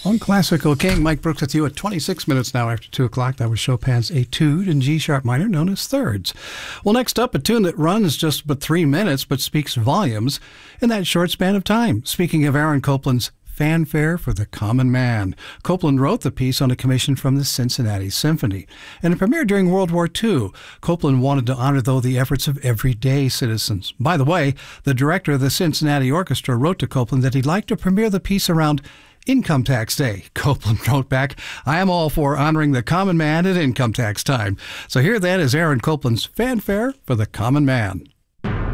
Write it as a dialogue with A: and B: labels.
A: On Classical King, Mike Brooks with you at 26 minutes now after 2 o'clock. That was Chopin's Etude in G-sharp minor, known as thirds. Well, next up, a tune that runs just but 3 minutes, but speaks volumes in that short span of time. Speaking of Aaron Copland's Fanfare for the Common Man. Copland wrote the piece on a commission from the Cincinnati Symphony, and it premiered during World War II. Copland wanted to honor, though, the efforts of everyday citizens. By the way, the director of the Cincinnati Orchestra wrote to Copland that he'd like to premiere the piece around Income Tax Day. Copland wrote back, "I am all for honoring the common man at income tax time." So here then is Aaron Copland's Fanfare for the Common Man.